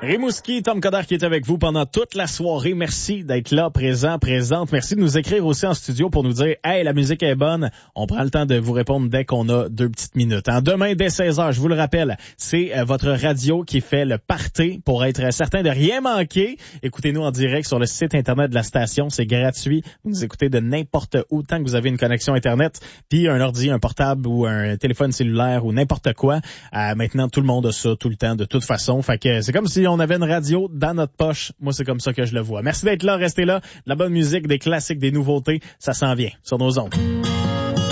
Rimouski, Tom Coderre qui est avec vous pendant toute la soirée. Merci d'être là, présente. Merci de nous écrire aussi en studio pour nous dire « Hey, la musique est bonne ». On prend le temps de vous répondre dès qu'on a 2 petites minutes. Demain, dès 16h, je vous le rappelle, c'est votre radio qui fait le party pour être certain de rien manquer. Écoutez-nous en direct sur le site Internet de la station. C'est gratuit. Vous nous écoutez de n'importe où tant que vous avez une connexion Internet, puis un ordi, un portable ou un téléphone cellulaire ou n'importe quoi. Maintenant, tout le monde a ça tout le temps de toute façon. Fait que c'est comme si on avait une radio dans notre poche. Moi, c'est comme ça que je le vois. Merci d'être là, restez là. De la bonne musique, des classiques, des nouveautés, ça s'en vient sur nos ondes.